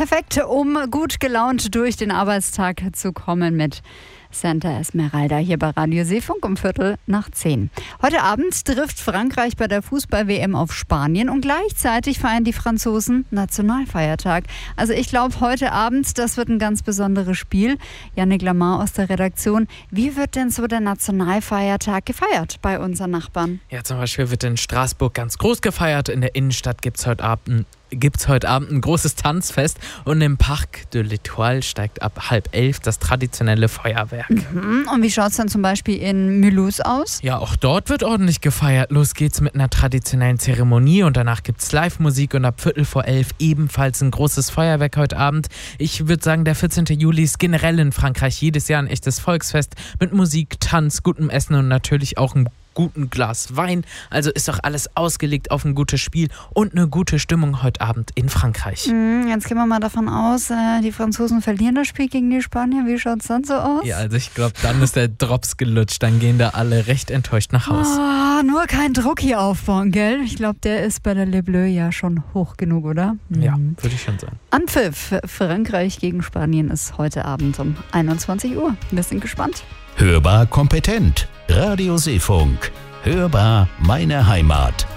perfekt, um gut gelaunt durch den Arbeitstag zu kommen mit Santa Esmeralda hier bei Radio Seefunk um 9:15. Heute Abend trifft Frankreich bei der Fußball-WM auf Spanien und gleichzeitig feiern die Franzosen Nationalfeiertag. Also ich glaube, heute Abend, das wird ein ganz besonderes Spiel. Yannick Lamar aus der Redaktion. Wie wird denn so der Nationalfeiertag gefeiert bei unseren Nachbarn? Ja, zum Beispiel wird in Straßburg ganz groß gefeiert. In der Innenstadt gibt es heute Abend ein großes Tanzfest und im Parc de l'Étoile steigt ab 10:30 das traditionelle Feuerwerk. Und wie schaut es dann zum Beispiel in Mulhouse aus? Ja, auch dort wird ordentlich gefeiert. Los geht's mit einer traditionellen Zeremonie und danach gibt's Live-Musik und ab 11:15 ebenfalls ein großes Feuerwerk heute Abend. Ich würde sagen, der 14. Juli ist generell in Frankreich jedes Jahr ein echtes Volksfest mit Musik, Tanz, gutem Essen und natürlich auch einem guten Glas Wein. Also ist doch alles ausgelegt auf ein gutes Spiel und eine gute Stimmung heute Abend in Frankreich. Jetzt gehen wir mal davon aus, die Franzosen verlieren das Spiel gegen die Spanier. Wie schaut es dann so aus? Ja, also ich glaube, dann ist der Drops gelutscht. Dann gehen da alle recht enttäuscht nach Haus. Nur kein Druck hier aufbauen, gell? Ich glaube, der ist bei der Le Bleu ja schon hoch genug, oder? Ja, würde ich schon sagen. Anpfiff Frankreich gegen Spanien ist heute Abend um 21 Uhr. Wir sind gespannt. Hörbar kompetent. Radio Seefunk. Hörbar meine Heimat.